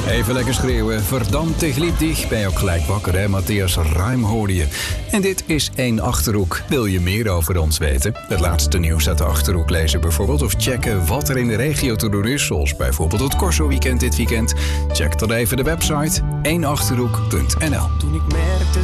Even lekker schreeuwen. Verdammt, te gliep dich. Ben je ook gelijk wakker, hè? Matthias Ruim hoorde je. En dit is 1 Achterhoek. Wil je meer over ons weten? Het laatste nieuws uit de Achterhoek lezen bijvoorbeeld. Of checken wat er in de regio te doen is. Zoals bijvoorbeeld het Corso Weekend dit weekend. Check dan even de website 1achterhoek.nl. Toen ik merkte